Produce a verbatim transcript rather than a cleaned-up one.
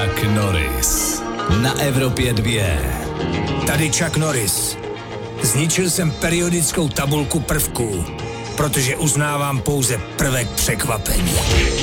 Chuck Norris na Evropě dva. Tady Chuck Norris. Zničil jsem periodickou tabulku prvků, protože uznávám pouze prvek překvapení.